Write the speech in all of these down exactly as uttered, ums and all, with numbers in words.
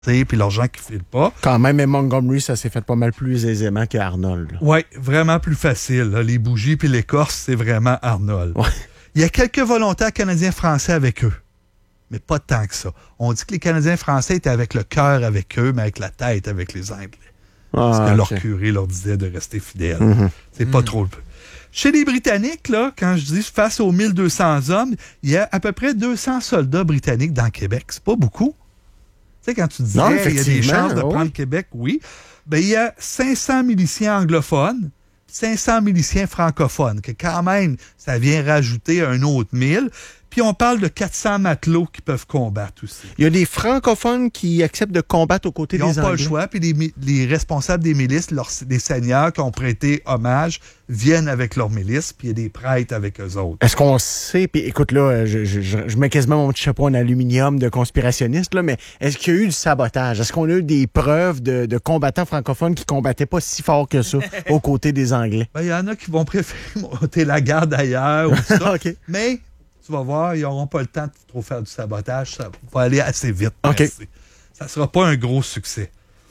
puis l'argent qui ne file pas. Quand même, mais Montgomery, ça s'est fait pas mal plus aisément qu'Arnold. Oui, vraiment plus facile. Là. Les bougies puis l'écorce, c'est vraiment Arnold. Ouais. Il y a quelques volontaires canadiens-français avec eux, mais pas tant que ça. On dit que les Canadiens-français étaient avec le cœur avec eux, mais avec la tête avec les Anglais. Parce Ah, que leur ok. curé leur disait de rester fidèles. Mhm. C'est pas trop le peu. Chez les Britanniques, là, quand je dis face aux mille deux cents hommes, il y a à peu près deux cents soldats britanniques dans Québec. C'est pas beaucoup. Tu sais, quand tu disais Non, il y a des effectivement, chances de oui. prendre Québec, oui. Ben, il y a cinq cents miliciens anglophones, cinq cents miliciens francophones, que quand même, ça vient rajouter un autre mille. Puis on parle de quatre cents matelots qui peuvent combattre aussi. Il y a des francophones qui acceptent de combattre aux côtés Ils n'ont des pas Anglais. le choix. Puis les, mi- les responsables des milices, leurs- les seigneurs qui ont prêté hommage, viennent avec leurs milices, puis il y a des prêtres avec eux autres. Est-ce qu'on sait, puis écoute là, je, je, je, je mets quasiment mon petit chapeau en aluminium de conspirationniste, là, mais est-ce qu'il y a eu du sabotage? Est-ce qu'on a eu des preuves de, de combattants francophones qui combattaient pas si fort que ça aux côtés des Anglais? Ben, il y en a qui vont préférer monter la garde ailleurs ou ça. OK. Mais tu vas voir, ils n'auront pas le temps de trop faire du sabotage. Ça va aller assez vite. OK. Merci. Ça ne sera pas un gros succès.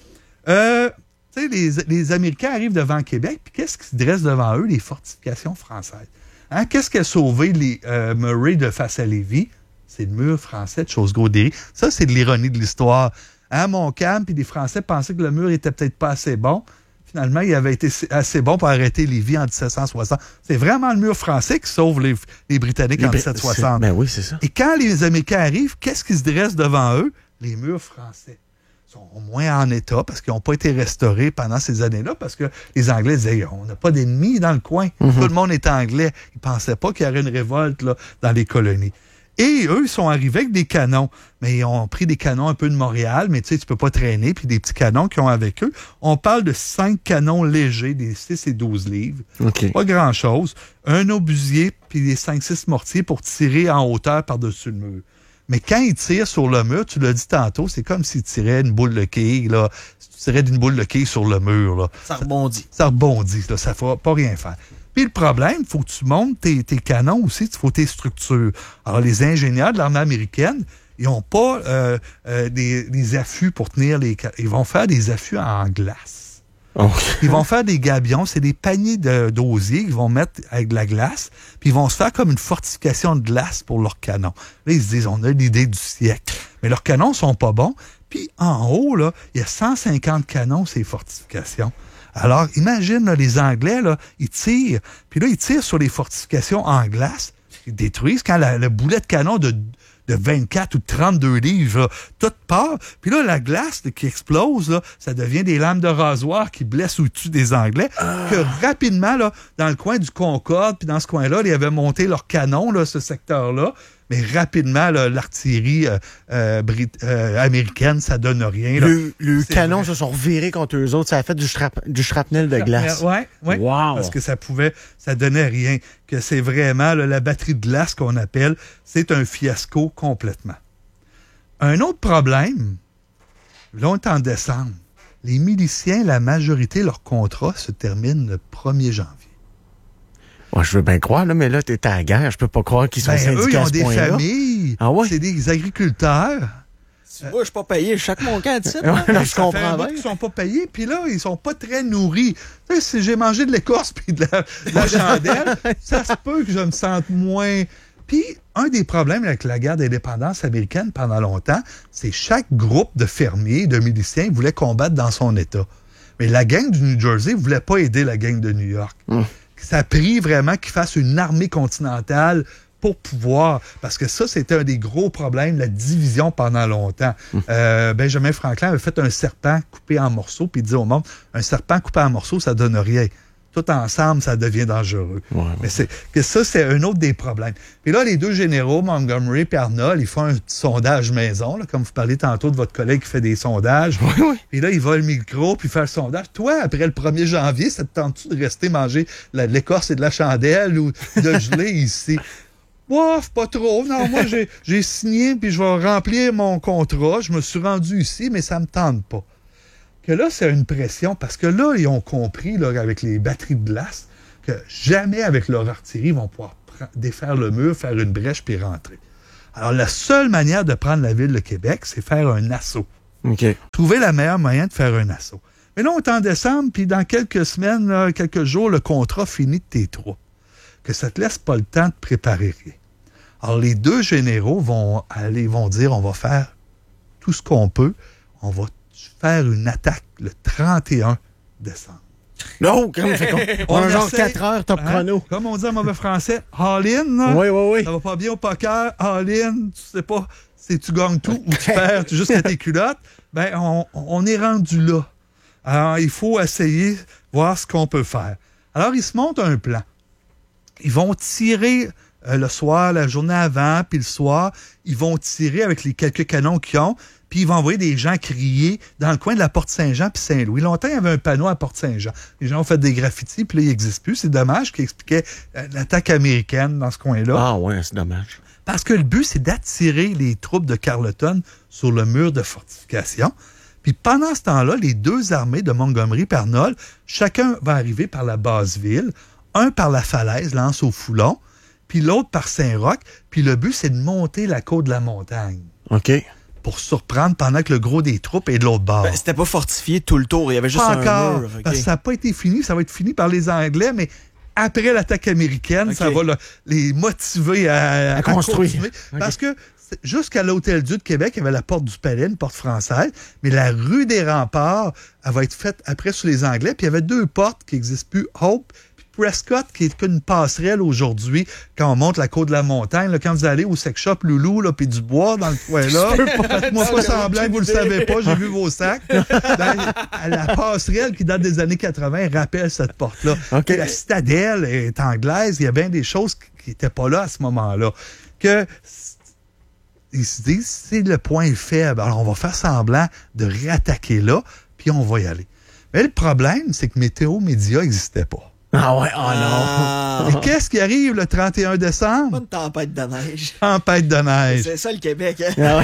Euh, tu sais, les, les Américains arrivent devant Québec, puis qu'est-ce qui se dresse devant eux? Les fortifications françaises. Hein? Qu'est-ce qui a sauvé les euh, Murray de face à Lévis? C'est le mur français de Chaussegros-Derry. Ça, c'est de l'ironie de l'histoire. Hein, Montcalm, puis les Français pensaient que le mur était peut-être pas assez bon. Finalement, il avait été assez bon pour arrêter Lévis en dix-sept cent soixante. C'est vraiment le mur français qui sauve les, les Britanniques Les en Bri- dix-sept cent soixante. Ben oui, c'est ça. Et quand les Américains arrivent, qu'est-ce qui se dresse devant eux? Les murs français sont moins en état parce qu'ils n'ont pas été restaurés pendant ces années-là, parce que les Anglais disaient on n'a pas d'ennemis dans le coin. Mhm. Tout le monde est anglais. Ils ne pensaient pas qu'il y aurait une révolte là, dans les colonies. Et eux, ils sont arrivés avec des canons. Mais ils ont pris des canons un peu de Montréal, mais tu sais, tu peux pas traîner, puis des petits canons qu'ils ont avec eux. On parle de cinq canons légers, des six et douze livres. OK. Pas grand-chose. Un obusier, puis des cinq six mortiers pour tirer en hauteur par-dessus le mur. Mais quand ils tirent sur le mur, tu l'as dit tantôt, c'est comme s'ils tiraient une boule de quille, là. Si tu tirais d'une boule de quille sur le mur, là. Ça rebondit. Ça rebondit, là. Ça ne fera pas rien faire. Puis le problème, il faut que tu montes tes, tes canons aussi, il faut tes structures. Alors, les ingénieurs de l'armée américaine, ils n'ont pas euh, euh, des, des affûts pour tenir les canons. Ils vont faire des affûts en glace. OK. Ils vont faire des gabions, c'est des paniers de, d'osier qu'ils vont mettre avec de la glace, puis ils vont se faire comme une fortification de glace pour leurs canons. Là, ils se disent, on a l'idée du siècle. Mais leurs canons sont pas bons. Puis en haut, là, il y a cent cinquante canons, ces fortifications. Alors, imagine, là, les Anglais, là, ils tirent, puis là, ils tirent sur les fortifications en glace, ils détruisent quand la, le boulet de canon de, de vingt-quatre ou de trente-deux livres, là, tout part, puis là, la glace là, qui explose, là, ça devient des lames de rasoir qui blessent au-dessus des Anglais, Ah. que rapidement, là, dans le coin du Concorde, puis dans ce coin-là, ils avaient monté leur canon, là, ce secteur-là, mais rapidement, là, l'artillerie euh, euh, Brit- euh, américaine, ça donne rien. Là. Le, le C'est canon vrai. se sont revirés contre eux autres. Ça a fait du, shrap- du shrapnel de glace. Ouais, ouais. Wow. Parce que ça pouvait, ça donnait rien. Que c'est vraiment là, la batterie de glace qu'on appelle, c'est un fiasco complètement. Un autre problème, là on est en décembre. Les miliciens, la majorité, leur contrat se termine le premier janvier. Ouais, je veux bien croire, là, mais là, t'es à la guerre. Je peux pas croire qu'ils sont Ben, syndiqués eux, ils à ont ce des point-là. familles. Ah ouais? C'est des agriculteurs. Tu vois, je suis pas payé. Chaque mon camp, tu sais. Ouais, non, je Ça fait comprends un bout bien. qu'ils sont pas payés, puis là, ils sont pas très nourris. Tu sais, si j'ai mangé de l'écorce puis de la, de la chandelle, ça se peut que je me sente moins... Puis, un des problèmes avec la guerre d'indépendance américaine pendant longtemps, c'est chaque groupe de fermiers, de miliciens voulait combattre dans son État. Mais la gang du New Jersey voulait pas aider la gang de New York. Hum. Ça a pris vraiment qu'ils fassent une armée continentale pour pouvoir, parce que ça, c'était un des gros problèmes, la division pendant longtemps. Euh, Benjamin Franklin avait fait un serpent coupé en morceaux, puis il disait au monde, un serpent coupé en morceaux, ça donne rien. Tout ensemble, ça devient dangereux. Ouais, ouais. Mais c'est que ça, c'est un autre des problèmes. Puis là, les deux généraux, Montgomery et Arnold, ils font un petit sondage maison, là, comme vous parlez tantôt de votre collègue qui fait des sondages. Oui, oui. Puis là, il va le micro, puis faire le sondage. Toi, après le premier janvier, ça te tente-tu de rester manger la- de l'écorce et de la chandelle ou de geler ici? Ouf, pas trop. Non, moi, j'ai, j'ai signé, puis je vais remplir mon contrat. Je me suis rendu ici, mais ça me tente pas. Que là, c'est une pression, parce que là, ils ont compris, là, avec les batteries de glace, que jamais avec leur artillerie, ils vont pouvoir pre- défaire le mur, faire une brèche, puis rentrer. Alors, la seule manière de prendre la ville de Québec, c'est faire un assaut. OK. Trouver la meilleure moyen de faire un assaut. Mais là, on est en décembre, puis dans quelques semaines, là, quelques jours, le contrat finit de tes troupes. Que ça te laisse pas le temps de préparer rien. Alors, les deux généraux vont aller, vont dire, on va faire tout ce qu'on peut. On va faire une attaque le trente et un décembre. Non, comme fait qu'on on a genre essaie, quatre heures top hein, chrono. Comme on dit en mauvais français, all-in. là. Oui, oui, oui. Ça va pas bien au poker, all-in. Tu sais pas si tu gagnes tout ou tu perds jusqu'à tes culottes. Ben, on, on est rendu là. Alors, il faut essayer, voir ce qu'on peut faire. Alors, ils se montent un plan. Ils vont tirer euh, le soir, la journée avant, puis le soir, ils vont tirer avec les quelques canons qu'ils ont, puis ils vont envoyer des gens crier dans le coin de la Porte-Saint-Jean puis Saint-Louis. Longtemps, il y avait un panneau à Porte-Saint-Jean. Les gens ont fait des graffitis, puis là, il n'existe plus. C'est dommage qui expliquait euh, l'attaque américaine dans ce coin-là. Ah ouais, c'est dommage. Parce que le but, c'est d'attirer les troupes de Carleton sur le mur de fortification. Puis pendant ce temps-là, les deux armées de Montgomery et Arnold, chacun va arriver par la basse-ville, un par la falaise, lance au Foulon, puis l'autre par Saint-Roch. Puis le but, c'est de monter la côte de la montagne OK. pour surprendre pendant que le gros des troupes est de l'autre bord. Ben, c'était pas fortifié tout le tour, il y avait juste Pas un encore, mur. ok. parce que ça n'a pas été fini. Ça va être fini par les Anglais, mais après l'attaque américaine, Ok. ça va le- les motiver à, À construire. continuer. Ok. Parce que c'est- jusqu'à l'Hôtel-Dieu de Québec, il y avait la porte du Palais, une porte française, mais la rue des Remparts, elle va être faite après sous les Anglais, puis il y avait deux portes qui n'existent plus, Hope puis Prescott, qui est qu'une passerelle aujourd'hui, quand on monte la côte de la montagne, là, quand vous allez au sex shop Loulou, là, puis du bois dans le coin-là, faites-moi pas semblant que vous le savez pas, j'ai vu vos sacs. Ben, la passerelle qui date des années quatre-vingts rappelle cette porte-là. OK. Et la citadelle est anglaise, il y a bien des choses qui n'étaient pas là à ce moment-là. Que ils se disent, c'est le point faible, alors on va faire semblant de réattaquer là, puis on va y aller. Mais le problème, c'est que Météo Média n'existait pas. Ah ouais, oh non. Ah, Et qu'est-ce qui arrive le trente et un pas décembre? une tempête de neige. Tempête de neige. C'est ça le Québec. Hein? Ah ouais.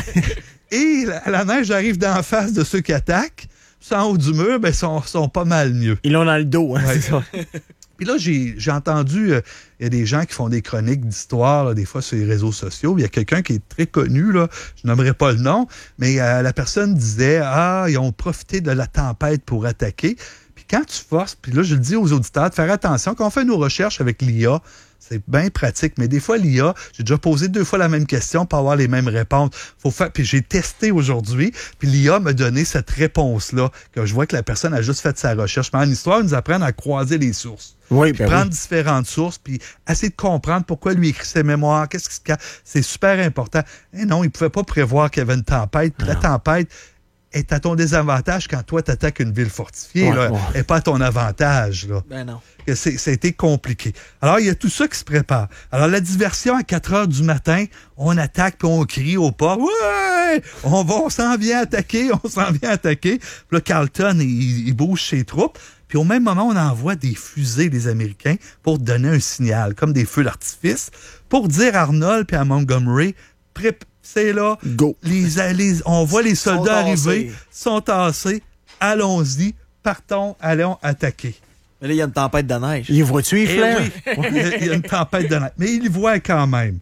Et la, la neige arrive d'en face de ceux qui attaquent. Ceux en haut du mur, ben, sont, sont pas mal mieux. Ils l'ont dans le dos, hein, Ouais. c'est ça. Puis là, j'ai j'ai entendu, il euh, y a des gens qui font des chroniques d'histoire, là, des fois sur les réseaux sociaux. Il y a quelqu'un qui est très connu, là, je nommerai pas le nom, mais euh, la personne disait, ah, ils ont profité de la tempête pour attaquer. Puis quand tu forces, puis là, je le dis aux auditeurs, de faire attention, quand on fait nos recherches avec l'I A, c'est bien pratique, mais des fois, l'I A, j'ai déjà posé deux fois la même question pour avoir les mêmes réponses. Faut faire, puis j'ai testé aujourd'hui, puis l'I A m'a donné cette réponse-là, que je vois que la personne a juste fait sa recherche. Mais en histoire, ils nous apprennent à croiser les sources. Oui, Puis ben prendre oui. différentes sources, puis essayer de comprendre pourquoi lui écrit ses mémoires, qu'est-ce qui se cache. C'est super important. Et non, il ne pouvait pas prévoir qu'il y avait une tempête. Puis la tempête est à ton désavantage quand toi, tu attaques une ville fortifiée, Ouais, là, ouais. et pas à ton avantage. Là. Ben non. Que c'est, ça a été compliqué. Alors, il y a tout ça qui se prépare. Alors, la diversion, à quatre heures du matin, on attaque, puis on crie au pas. Ouais! On va, on s'en vient attaquer, on s'en vient attaquer. Puis là, Carleton, il, il bouge ses troupes. Puis au même moment, on envoie des fusées des Américains pour donner un signal, comme des feux d'artifice, pour dire à Arnold puis à Montgomery, Prép- c'est là, Go. les, les- on voit les Sont soldats tassés. arriver, sont tassés, allons-y, partons, allons attaquer. Mais là, il y a une tempête de neige. Il voit-tu, Eh Flair? oui, il y a- il y a une tempête de neige. Mais il y voit quand même.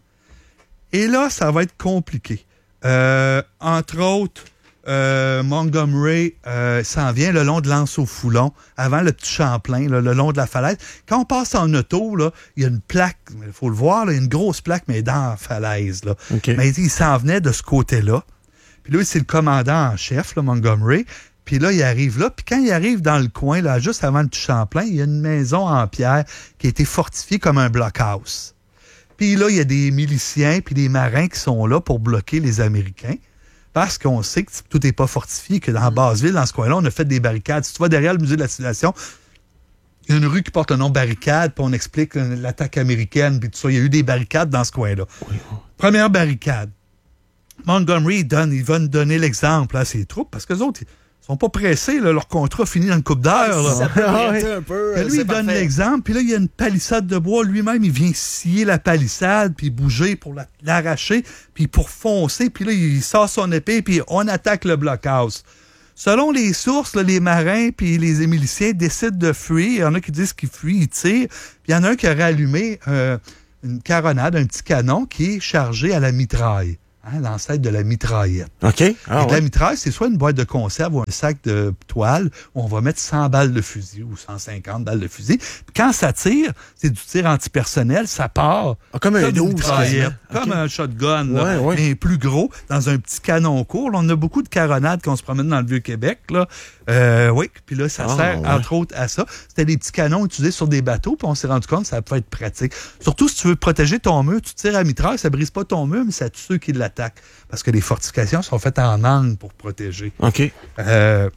Et là, ça va être compliqué. Euh, entre autres, euh, Montgomery euh, s'en vient le long de l'Anse-au-Foulon, avant le petit Champlain, là, le long de la falaise. Quand on passe en auto, là, il y a une plaque, il faut le voir, là, il y a une grosse plaque, mais dans la falaise. Là. OK. Mais il s'en venait de ce côté-là. Puis là, c'est le commandant en chef, là, Montgomery. Puis là, il arrive là. Puis quand il arrive dans le coin, là, juste avant le petit Champlain, il y a une maison en pierre qui a été fortifiée comme un blockhouse. Puis là, il y a des miliciens puis des marins qui sont là pour bloquer les Américains. Parce qu'on sait que tout n'est pas fortifié, que dans Basseville, dans ce coin-là, on a fait des barricades. Si tu vas derrière le musée de la Civilisation, il y a une rue qui porte le nom barricade, puis on explique l'attaque américaine, puis tout ça. Il y a eu des barricades dans ce coin-là. Première barricade. Montgomery, il, donne, il va nous donner l'exemple à ses troupes, parce que les autres, ils sont pas pressés, là, leur contrat finit dans une coupe d'heure. là. Ça peut Ah arrêter ouais. un peu. Puis euh, lui, c'est il donne parfait. l'exemple. Puis là, il y a une palissade de bois. Lui-même, il vient scier la palissade, puis bouger pour la- l'arracher, puis pour foncer. Puis là, il sort son épée, puis on attaque le blockhouse. Selon les sources, là, les marins puis les miliciens décident de fuir. Il y en a qui disent qu'ils fuient, ils tirent. Puis il y en a un qui aurait allumé euh, une caronade, un petit canon qui est chargé à la mitraille. hein, l'ancêtre de la mitraillette. OK. Et Ah, de ouais. la mitraille, c'est soit une boîte de conserve ou un sac de toile où on va mettre cent balles de fusil ou cent cinquante balles de fusil. Puis quand ça tire, c'est du tir antipersonnel, ça part Ah, comme un une douze, mitraillette, quasiment. comme OK. un shotgun, là, Ouais, ouais. mais plus gros, dans un petit canon court. Là, on a beaucoup de caronades qu'on se promène dans le Vieux-Québec. Là. Euh, oui, puis là, ça Ah, sert ouais. entre autres à ça. C'était des petits canons utilisés sur des bateaux, puis on s'est rendu compte que ça pouvait être pratique. Surtout si tu veux protéger ton mur, tu tires à mitraille, ça brise pas ton mur, mais ça tue ceux qui l'attaquent. Parce que les fortifications sont faites en angle pour protéger. OK. Euh,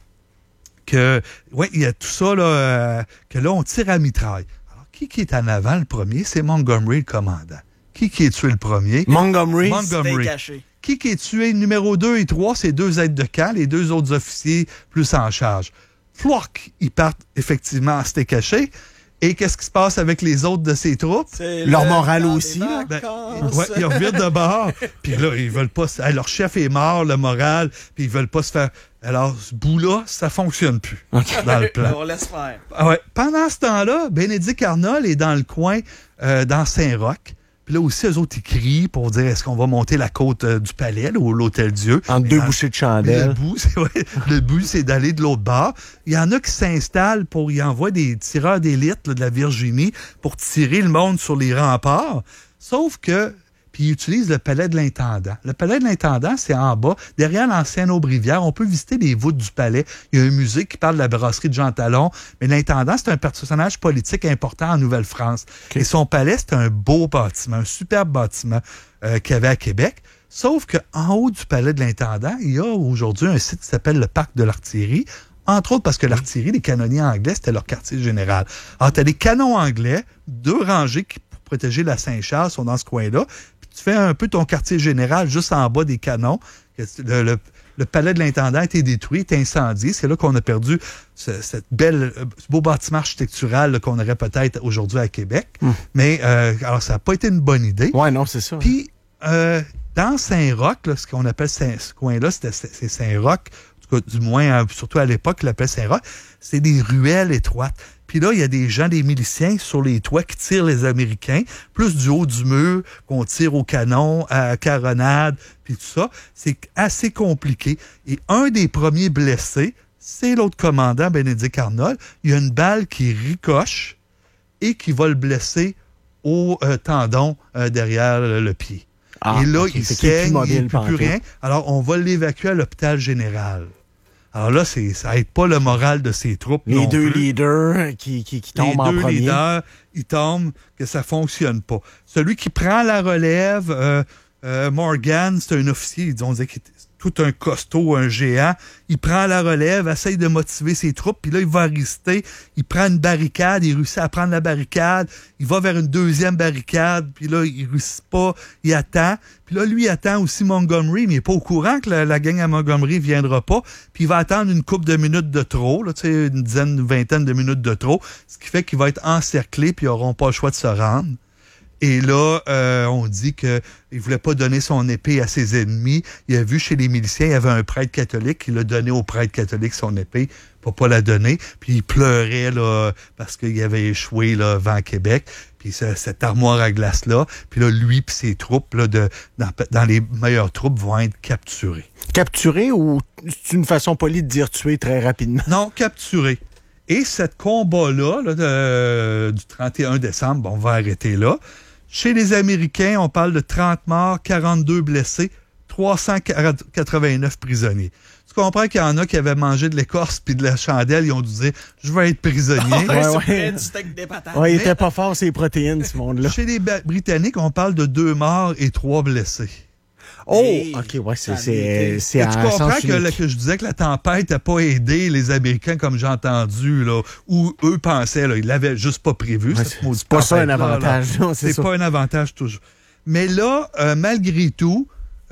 que, ouais, il y a tout ça, là, euh, que là, on tire à mitraille. Alors, qui, qui est en avant le premier? C'est Montgomery, le commandant. Qui, qui est tué le premier? Montgomery. Montgomery. C'était caché. Qui, qui est tué numéro deux et trois? C'est deux aides de camp, les deux autres officiers plus en charge. Flock, ils partent effectivement en c'était caché. Et qu'est-ce qui se passe avec les autres de ses troupes? C'est Leur le morale temps aussi, des là. Ben, vacances. ouais, ils reviennent de bord. Puis là, ils veulent pas. se- hey, leur chef est mort, le moral. Puis ils veulent pas se faire. Alors, ce bout-là, ça fonctionne plus dans le plan. On laisse faire. Ah ouais. Pendant ce temps-là, Bénédicte Arnold est dans le coin, euh, dans Saint-Roch. Puis là aussi, eux autres, ils crient pour dire est-ce qu'on va monter la côte euh, du palais là, ou l'Hôtel-Dieu. Entre Mais deux dans- bouchées de mais chandelle. Le but, c'est, ouais, le but, c'est d'aller de l'autre bord. Il y en a qui s'installent pour y envoyer des tireurs d'élite là, de la Virginie pour tirer le monde sur les remparts. Sauf que, puis ils utilisent le palais de l'intendant. Le palais de l'intendant, c'est en bas, derrière l'ancienne Aubrivière. On peut visiter les voûtes du palais. Il y a un musée qui parle de la brasserie de Jean Talon. Mais l'intendant, c'est un personnage politique important en Nouvelle-France. Okay. Et son palais, c'est un beau bâtiment, un superbe bâtiment euh, qu'il y avait à Québec. Sauf qu'en haut du palais de l'intendant, il y a aujourd'hui un site qui s'appelle le Parc de l'Artillerie. Entre autres parce que l'artillerie, les canonniers anglais, c'était leur quartier général. Alors, tu as des canons anglais, deux rangées qui, pour protéger la Saint-Charles, sont dans ce coin-là. Puis tu fais un peu ton quartier général juste en bas des canons. Le, le, le palais de l'intendant a été détruit, est incendié. C'est là qu'on a perdu ce, cette belle, ce beau bâtiment architectural là, qu'on aurait peut-être aujourd'hui à Québec. Hum. Mais, euh, alors, ça n'a pas été une bonne idée. Ouais, non, c'est ça. Puis, euh, dans Saint-Roch, là, ce qu'on appelle Saint, ce coin-là, c'était, c'est Saint-Roch, en tout cas, du moins, hein, surtout à l'époque, ils l'appelaient Saint-Roch, c'est des ruelles étroites. Puis là, il y a des gens, des miliciens sur les toits qui tirent les Américains, plus du haut du mur, qu'on tire au canon, à caronade, puis tout ça. C'est assez compliqué. Et un des premiers blessés, c'est l'autre commandant, Bénédicte Arnold. Il y a une balle qui ricoche et qui va le blesser au euh, tendon euh, derrière le, le pied. Ah, et là, ok. il Fait qu'il est plus saigne, il mobile ne peut plus pantoute. rien. Alors, on va l'évacuer à l'hôpital général. Alors là, c'est, ça aide pas le moral de ses troupes Les non deux plus. leaders qui, qui, qui tombent Les en deux premier. leaders, ils tombent, que ça fonctionne pas. Celui qui prend la relève, euh, euh, Morgan, c'est un officier, on disait qu'il était tout un costaud, un géant. Il prend la relève, essaye de motiver ses troupes, puis là, il va résister. Il prend une barricade, il réussit à prendre la barricade. Il va vers une deuxième barricade, puis là, il réussit pas, il attend. Puis là, lui, il attend aussi Montgomery, mais il n'est pas au courant que la, la gang à Montgomery ne viendra pas. Puis il va attendre une couple de minutes de trop, là, tu sais, une dizaine, une vingtaine de minutes de trop, ce qui fait qu'il va être encerclé, puis ils n'auront pas le choix de se rendre. Et là, euh, on dit qu'il ne voulait pas donner son épée à ses ennemis. Il a vu chez les miliciens, il y avait un prêtre catholique qui l'a donné au prêtre catholique son épée pour pas la donner. Puis il pleurait là parce qu'il avait échoué là, vent Québec. Puis ce, cette armoire à glace-là. Puis là, lui et ses troupes, là, de, dans, dans les meilleures troupes, vont être capturés. Capturé ou c'est une façon polie de dire tuer très rapidement? Non, capturés. Et ce combat-là, là, de, du trente et un décembre, bon, on va arrêter là. Chez les Américains, on parle de trente morts, quarante-deux blessés, trois cent quatre-vingt-neuf prisonniers. Tu comprends qu'il y en a qui avaient mangé de l'écorce puis de la chandelle, ils ont dû dire « je vais être prisonnier ». Ouais, Ouais, c'est ouais. près du steak des patates. Ouais, il Mais- était pas fort, ces protéines, ce monde-là. Chez les Ba- Britanniques, on parle de deux morts et trois blessés. Oh! Mais- OK, ouais, c'est, ça c'est, m'était- c'est Et à tu comprends sens que, là, unique. que je disais que la tempête n'a pas aidé les Américains comme j'ai entendu, là, ou eux pensaient, là, ils l'avaient juste pas prévu. Ouais, cette c'est, maudite c'est pas ça un tempête-là, là. avantage, non, c'est, C'est ça. pas un avantage toujours. Mais là, euh, malgré tout,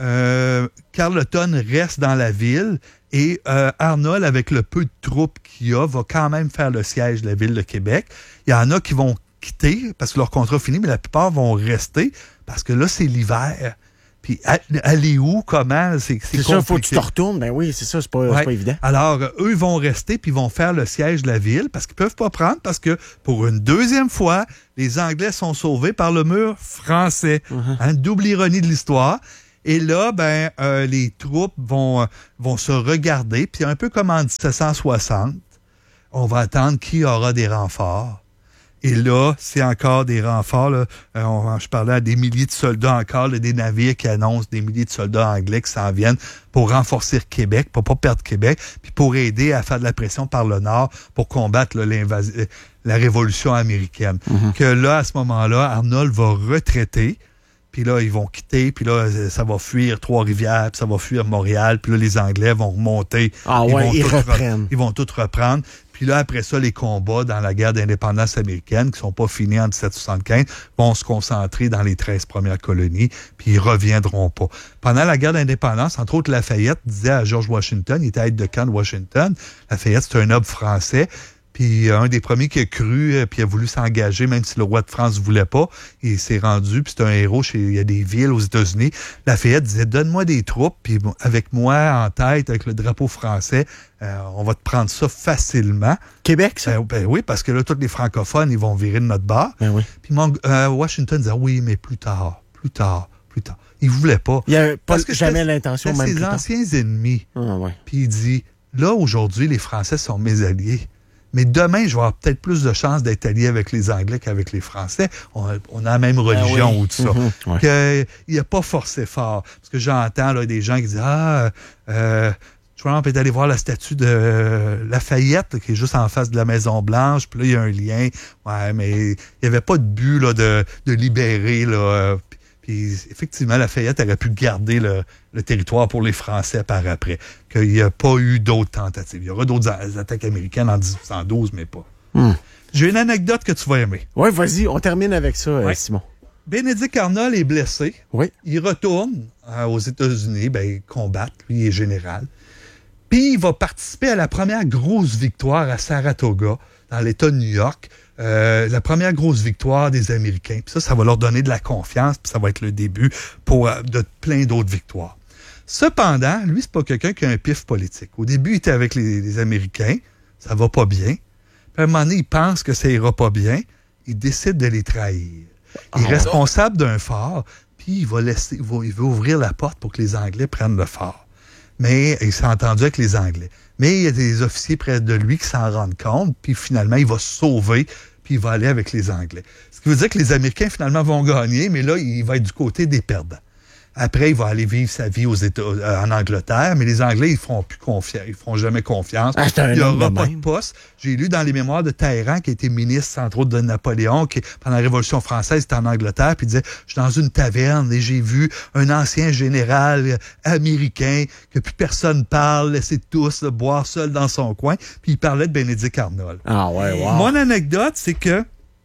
euh, Carleton reste dans la ville et euh, Arnold, avec le peu de troupes qu'il a, va quand même faire le siège de la ville de Québec. Il y en a qui vont quitter parce que leur contrat est fini, mais la plupart vont rester parce que là, c'est l'hiver. Puis a- aller où, comment, c'est, c'est C'est ça, il faut que compliqué. tu te retournes. Ben oui, c'est ça, c'est pas, c'est Ouais. pas évident. Alors, euh, eux, ils vont rester puis ils vont faire le siège de la ville parce qu'ils peuvent pas prendre parce que, pour une deuxième fois, les Anglais sont sauvés par le mur français. Uh-huh. Hein, double ironie de l'histoire. Et là, ben, euh, les troupes vont, vont se regarder, puis un peu comme en dix-sept cent soixante, on va attendre qui aura des renforts. Et là, c'est encore des renforts. Là. Euh, on, je parlais à des milliers de soldats encore, là, des navires qui annoncent des milliers de soldats anglais qui s'en viennent pour renforcer Québec, pour pas perdre Québec, puis pour aider à faire de la pression par le Nord pour combattre là, l'invasion, la révolution américaine. Mm-hmm. Que là, à ce moment-là, Arnold va retraiter. Puis là, ils vont quitter, puis là, ça va fuir Trois-Rivières, puis ça va fuir Montréal, puis là, les Anglais vont remonter. Ah ils ouais, vont ils tout reprennent. Re- ils vont tout reprendre. Puis là, après ça, les combats dans la guerre d'indépendance américaine, qui sont pas finis en dix-sept soixante-quinze, vont se concentrer dans les treize premières colonies, puis ils reviendront pas. Pendant la guerre d'indépendance, entre autres, Lafayette disait à George Washington, il était aide de camp de Washington, Lafayette, c'est un noble français, puis un des premiers qui a cru, puis a voulu s'engager, même si le roi de France ne voulait pas. Il s'est rendu, puis c'est un héros. Chez, il y a des villes aux États-Unis. Lafayette disait, donne-moi des troupes, puis avec moi en tête, avec le drapeau français, euh, on va te prendre ça facilement. Québec, ça? Ben, ben oui, parce que là, tous les francophones, ils vont virer de notre bord. Ben oui. Puis mon, euh, Washington disait, oui, mais plus tard, plus tard, plus tard. Il voulait pas. Il n'y a pas parce que jamais l'intention, même ses plus tard. anciens ennemis. Ah, ouais. Puis il dit, là, aujourd'hui, les Français sont mes alliés. Mais demain, je vais avoir peut-être plus de chances d'être allié avec les Anglais qu'avec les Français. On a, on a la même religion oui. ou tout ça. Mm-hmm. Ouais. Que, il n'a pas forcé fort. Parce que j'entends là, des gens qui disent « Ah, euh, Trump est allé voir la statue de euh, Lafayette, là, qui est juste en face de la Maison-Blanche. Puis là, il y a un lien. Ouais, mais il n'y avait pas de but là, de, de libérer... Là, euh, Puis, effectivement, Lafayette aurait pu garder le, le territoire pour les Français par après. Qu'il n'y a pas eu d'autres tentatives. Il y aura d'autres attaques américaines en dix-huit cent douze, mais pas. Hmm. J'ai une anecdote que tu vas aimer. Oui, vas-y, on termine avec ça, Ouais. euh, Simon. Bénédicte Arnold est blessé. Oui. Il retourne euh, aux États-Unis, ben, combattre. Lui, il est général. Puis, il va participer à la première grosse victoire à Saratoga, dans l'État de New York. Euh, la première grosse victoire des Américains. Puis ça, ça va leur donner de la confiance, puis ça va être le début pour euh, de plein d'autres victoires. Cependant, lui, c'est pas quelqu'un qui a un pif politique. Au début, il était avec les, les Américains, ça va pas bien. Puis à un moment donné, il pense que ça ira pas bien, il décide de les trahir. Il est Oh. responsable d'un fort, puis il va laisser, il va, il veut ouvrir la porte pour que les Anglais prennent le fort. Mais il s'est entendu avec les Anglais. Mais il y a des officiers près de lui qui s'en rendent compte, puis finalement, il va se sauver, puis il va aller avec les Anglais. Ce qui veut dire que les Américains, finalement, vont gagner, mais là, il va être du côté des perdants. Après, il va aller vivre sa vie aux États, euh, en Angleterre, mais les Anglais, ils feront plus confiance. Ils feront jamais confiance. Ah, c'est un il n'y homme aura de pas même. de poste. J'ai lu dans les mémoires de Talleyrand, qui était ministre, entre autres, de Napoléon, qui, pendant la Révolution française, était en Angleterre, puis il disait, je suis dans une taverne et j'ai vu un ancien général euh, américain que plus personne parle, laissé tous là, boire seul dans son coin, puis il parlait de Bénédicte Arnold. Ah ouais, wow. Mon anecdote, c'est que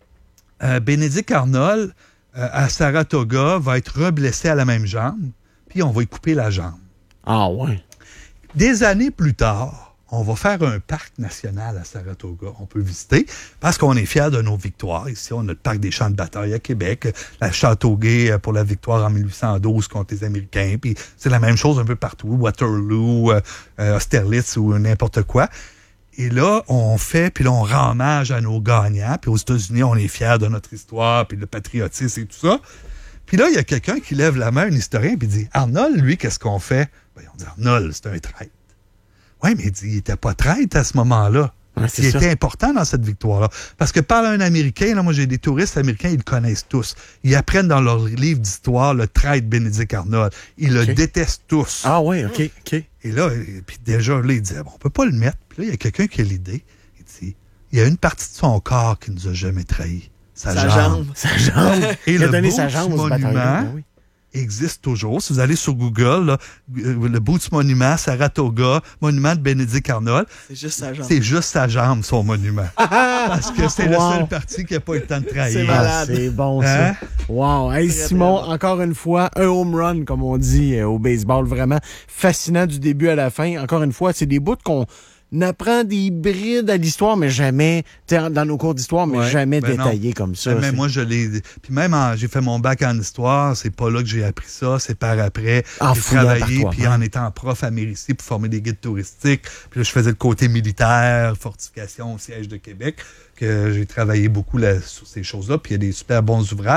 euh, Bénédicte Arnold, euh, à Saratoga, va être reblessé à la même jambe, puis on va y couper la jambe. Ah ouais. Des années plus tard, on va faire un parc national à Saratoga. On peut visiter parce qu'on est fiers de nos victoires. Ici, on a le parc des champs de bataille à Québec, la Châteauguay pour la victoire en mille huit cent douze contre les Américains. Puis c'est la même chose un peu partout, Waterloo, euh, Austerlitz ou n'importe quoi. Et là, on fait, puis là, on rend hommage à nos gagnants. Puis aux États-Unis, on est fiers de notre histoire, puis le patriotisme et tout ça. Puis là, il y a quelqu'un qui lève la main, un historien, puis dit « Arnold, lui, qu'est-ce qu'on fait? » Ben, on dit « Arnold, c'est un traître. » Oui, mais il dit, il était pas traître à ce moment-là. Ouais, c'est il ça. était important dans cette victoire-là. Parce que par un Américain, là, moi j'ai des touristes américains, ils le connaissent tous. Ils apprennent dans leur livre d'histoire le traître Bénédicte Arnold. Ils Ok. le détestent tous. Ah ouais, OK, OK. Et là, et- puis déjà, là, il disait, bon, on peut pas le mettre. Puis là, il y a quelqu'un qui a l'idée. Il dit, il y a une partie de son corps qui nous a jamais trahis. Sa, Sa jambe. jambe. Sa jambe. Et Il a le donné Boots sa jambe au Monument bataillon. Ben oui. existe toujours. Si vous allez sur Google, là, euh, le Boots Monument, Saratoga, monument de Bénédicte Arnold, C'est juste sa jambe. c'est juste sa jambe, son monument. Parce que c'est le Wow. seul parti qui n'a pas eu le temps de C'est trahir. malade. Ah, c'est bon, ça. Hein? Wow. Hey, Très, Simon, très bon. encore une fois, un home run, comme on dit euh, au baseball. Vraiment fascinant du début à la fin. Encore une fois, c'est des bouts qu'on apprend des brides à l'histoire, mais jamais, tu sais, dans nos cours d'histoire, mais Ouais, jamais ben non. détaillés comme ça. Mais C'est- moi, je l'ai. Puis même, en- j'ai fait mon bac en histoire, c'est pas là que j'ai appris ça, c'est par après. En j'ai fouillant par travaillé, toi-même. puis en étant prof à Mérici pour former des guides touristiques. Puis là, je faisais le côté militaire, fortification au siège de Québec, que j'ai travaillé beaucoup là, sur ces choses-là. Puis il y a des super bons ouvrages.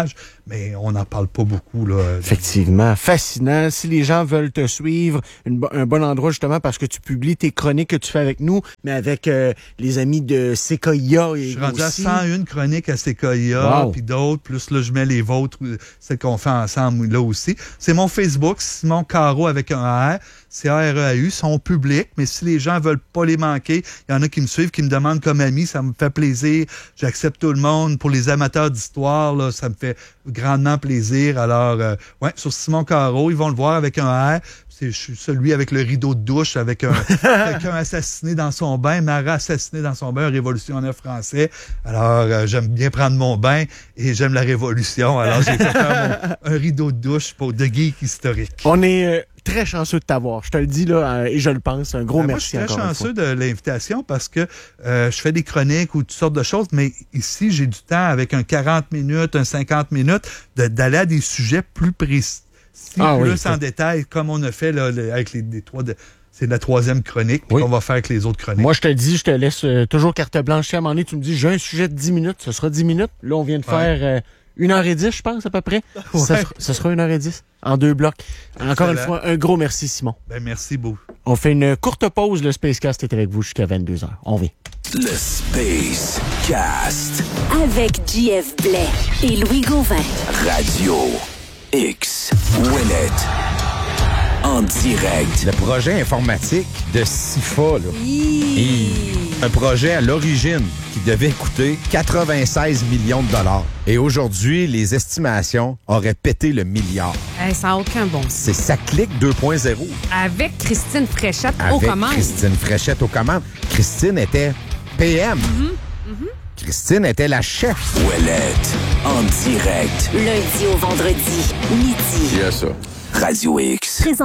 mais on n'en parle pas beaucoup. Là. Effectivement, fascinant. Si les gens veulent te suivre, une, un bon endroit justement parce que tu publies tes chroniques que tu fais avec nous, mais avec euh, les amis de Sequoia. Je suis rendu aussi. à cent un chroniques à Sequoia, Wow. puis d'autres, plus là, je mets les vôtres, celles qu'on fait ensemble là aussi. C'est mon Facebook, Simon Caro avec un R, C A R E A U, sont publics, mais si les gens veulent pas les manquer, il y en a qui me suivent, qui me demandent comme ami, ça me fait plaisir, j'accepte tout le monde. Pour les amateurs d'histoire, là, ça me fait grandement plaisir. Alors, euh, ouais, sur Simon Caro, ils vont le voir avec un R. C'est je suis celui avec le rideau de douche, avec un quelqu'un assassiné dans son bain, Marat assassiné dans son bain, un révolutionnaire français. Alors, euh, j'aime bien prendre mon bain et j'aime la révolution. Alors, j'ai fait faire mon, un rideau de douche pour de geek historique. On est euh, très chanceux de t'avoir. Je te le dis là, euh, et je le pense. Un gros Ben, merci moi, je suis encore très une fois. chanceux de l'invitation parce que euh, je fais des chroniques ou toutes sortes de choses, mais ici, j'ai du temps avec un quarante minutes, un cinquante minutes, de, d'aller à des sujets plus précis. Si Ah plus oui, en détail, comme on a fait là, le- avec les, les trois... De, c'est la troisième chronique, puis Oui. qu'on va faire avec les autres chroniques. Moi, je te dis, je te laisse euh, toujours carte blanche. Si à un moment donné, tu me dis, j'ai un sujet de dix minutes, ce sera dix minutes. Là, on vient de Ouais. faire euh, une heure et dix, je pense, à peu près. Ouais. Ça, sera- ce sera une heure et dix, en deux blocs. Encore une Excellent. fois, un gros merci, Simon. Ben, merci beaucoup. On fait une courte pause. Le Spacecast est avec vous jusqu'à vingt-deux heures. On vient. Le Space Cast. Avec J F Blais et Louis Gauvin. Radio X. Winnet. En direct. Le projet informatique de SIFA, là. Et un projet à l'origine qui devait coûter quatre-vingt-seize millions de dollars. Et aujourd'hui, les estimations auraient pété le milliard. Hey, ça n'a aucun bon sens. C'est Ça clique deux point zéro. Avec Christine Fréchette aux Avec commandes. Christine Fréchette aux commandes. Christine était P M. Christine était la chef. Ouellette. En direct. Lundi au vendredi, midi. Radio X. Présent